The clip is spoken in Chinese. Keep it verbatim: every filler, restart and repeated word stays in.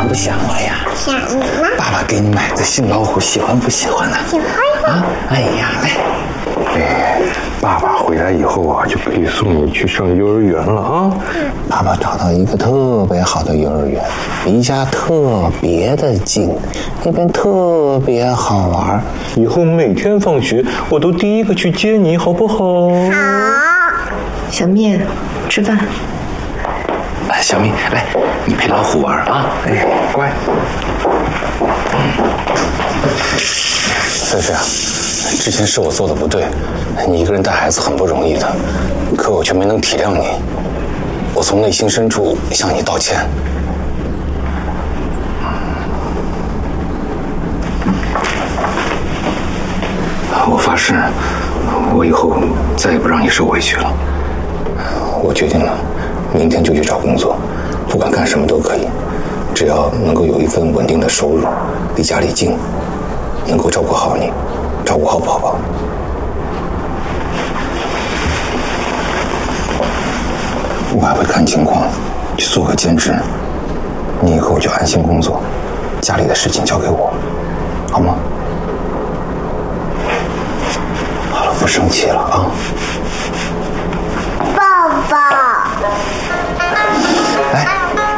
不想我呀？ 想你呢。 爸爸给你买的新老虎，喜欢不喜欢呢？ 喜欢啊！哎呀，来， 哎，爸爸回来以后啊，就可以送你去上幼儿园了啊。 嗯， 爸爸找到一个特别好的幼儿园，离家特别的近，那边特别好玩。 以后每天放学，我都第一个去接你，好不好？ 好。 小蜜，吃饭。 哎，小蜜，来，你陪老虎玩啊！ 哎，乖。 菲菲啊，之前是我做的不对，你一个人带孩子很不容易的，可我却没能体谅你，我从内心深处向你道歉。我发誓，我以后再也不让你受委屈了。我决定了，明天就去找工作，不管干什么都可以，只要能够有一份稳定的收入，离家里近，能够照顾好你，照顾好宝宝。我还会看情况去做个兼职，你以后就安心工作，家里的事情交给我，好吗？好了，不生气了啊。